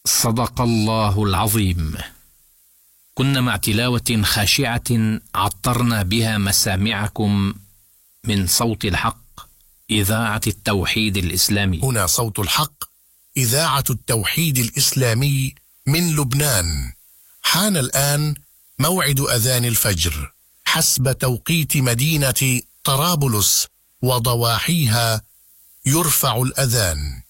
صدق الله العظيم. كنا مع تلاوة خاشعة عطرنا بها مسامعكم من صوت الحق، إذاعة التوحيد الإسلامي. هنا صوت الحق، إذاعة التوحيد الإسلامي من لبنان. حان الآن موعد أذان الفجر حسب توقيت مدينة طرابلس وضواحيها. يرفع الأذان.